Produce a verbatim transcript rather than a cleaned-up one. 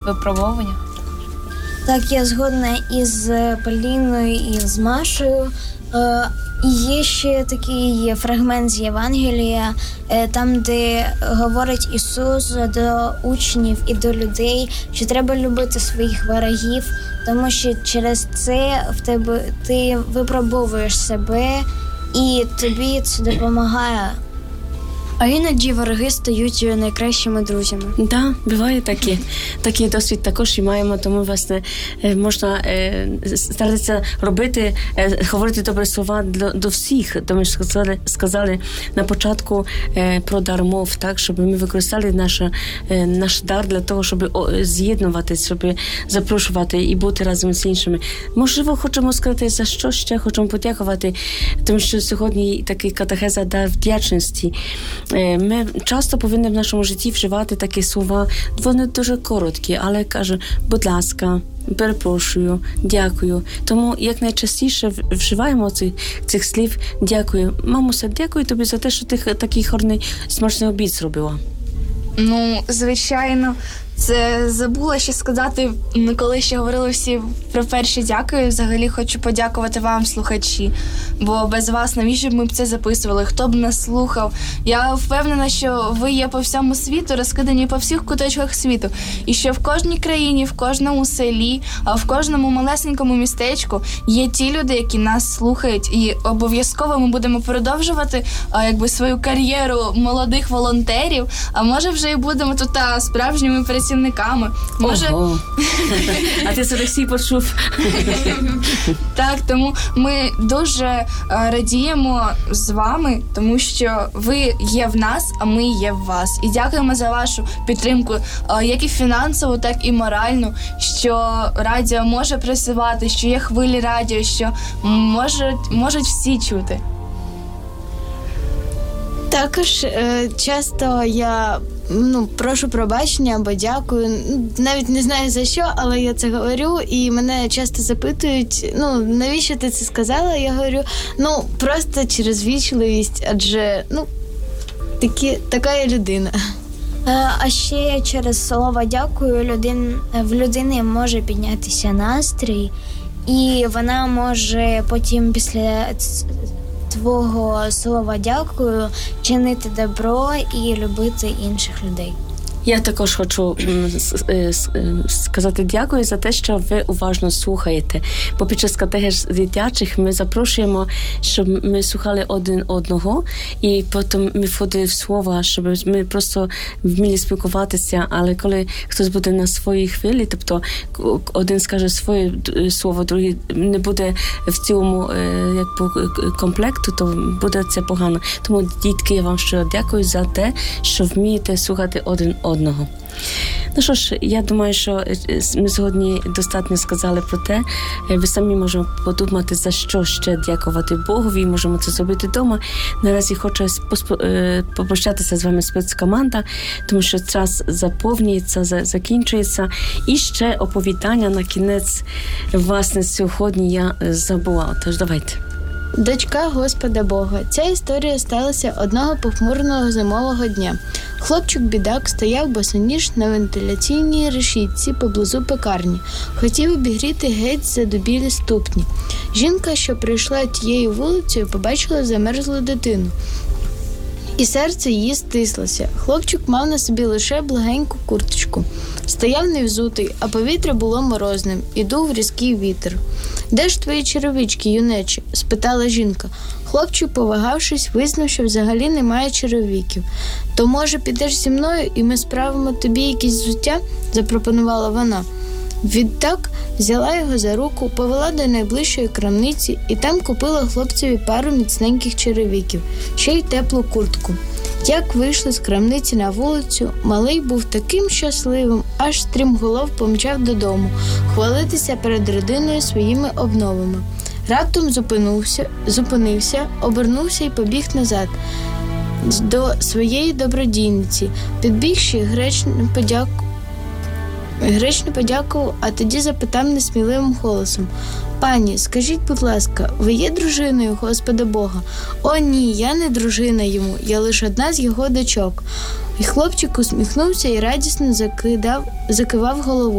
випробовування. Так, я згодна із Поліною і з Машею. Е, є ще такий фрагмент з Євангелія, е, там, де говорить Ісус до учнів і до людей, що треба любити своїх ворогів, тому що через це в тебе ти випробовуєш себе, і тобі це допомагає. А іноді вороги стають найкращими друзями. Так, да, буває таке. Такий досвід також і маємо, тому, власне, можна старатися робити, говорити добрі слова до, до всіх. Тому що сказали, сказали на початку про дар мов, так, щоб ми використали наш, наш дар для того, щоб з'єднуватися, щоб запрошувати і бути разом з іншими. Можливо, хочемо сказати, за що ще хочемо подякувати, тому що сьогодні такий катехеза дар вдячності. Ми часто повинні в нашому житті вживати такі слова, вони дуже короткі, але каже, будь ласка, перепрошую, дякую. Тому як найчастіше вживаємо цих, цих слів дякую. Мамуся, дякую тобі за те, що ти такий гарний смачний обід зробила. Ну, звичайно, це забула ще сказати, коли ще говорили всі про перше дякую. Взагалі хочу подякувати вам, слухачі, бо без вас навіщо б ми б це записували, хто б нас слухав. Я впевнена, що ви є по всьому світу, розкидані по всіх куточках світу. І що в кожній країні, в кожному селі, а в кожному малесенькому містечку є ті люди, які нас слухають. І обов'язково ми будемо продовжувати а, якби свою кар'єру молодих волонтерів, а може вже і будемо тут а, справжніми працівниками. Може... Ого. А ти Олексій почув. Так, тому ми дуже радіємо з вами, тому що ви є в нас, а ми є в вас. І дякуємо за вашу підтримку, як і фінансову, так і моральну, що радіо може працювати, що є хвилі радіо, що можуть, можуть всі чути. Також е, часто я ну, прошу пробачення або дякую. Навіть не знаю за що, але я це говорю, і мене часто запитують, ну, навіщо ти це сказала? Я говорю, ну, просто через вічливість, адже, ну, такі, така я людина. А ще через слово «дякую» людин, в людини може піднятися настрій, і вона може потім після твого слова «дякую» чинити добро і любити інших людей. Я також хочу сказати дякую за те, що ви уважно слухаєте. Бо під час катехез дитячих ми запрошуємо, щоб ми слухали один одного, і потім ми входили в слова, щоб ми просто вміли спілкуватися, але коли хтось буде на своїй хвилі, тобто один скаже своє слово, другий не буде в цілому як по комплекту, то буде це погано. Тому, дітки, я вам щиро дякую за те, що вмієте слухати один одного. Ну що ж, я думаю, що ми сьогодні достатньо сказали про те. Ви самі можемо подумати, за що ще дякувати Богові, можемо це зробити вдома. Наразі хочу попрощатися з вами спецкоманда, тому що час заповнюється, закінчується. І ще оповідання на кінець, власне, сьогодні я забула. Тож давайте. Дочка Господа Бога. Ця історія сталася одного похмурного зимового дня. Хлопчик-бідак стояв босоніж на вентиляційній решітці поблизу пекарні. Хотів обігріти геть задубілі ступні. Жінка, що прийшла тією вулицею, побачила замерзлу дитину. І серце її стислося. Хлопчик мав на собі лише благеньку курточку. Стояв невзутий, а повітря було морозним, і дув різкий вітер. «Де ж твої черевички, юнече?» – спитала жінка. Хлопчик, повагавшись, визнав, що взагалі немає черевиків. «То, може, підеш зі мною, і ми справимо тобі якісь взуття?» – запропонувала вона. Відтак взяла його за руку, повела до найближчої крамниці і там купила хлопцеві пару міцненьких черевиків, ще й теплу куртку. Як вийшли з крамниці на вулицю, малий був таким щасливим, аж стрімголов помчав додому, хвалитися перед родиною своїми обновами. Раптом зупинився, зупинився, обернувся і побіг назад до своєї добродійниці. Підбігши, гречно подяку... Гречно подякував, а тоді запитав несміливим голосом: «Пані, скажіть, будь ласка, ви є дружиною Господа Бога?» «О, ні, я не дружина йому, я лише одна з його дочок». І хлопчик усміхнувся і радісно закидав, закивав головою.